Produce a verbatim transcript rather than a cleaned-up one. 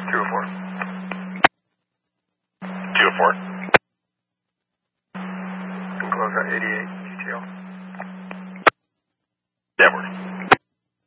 two oh four. two oh four. And close at eighty-eight, G T L. That works.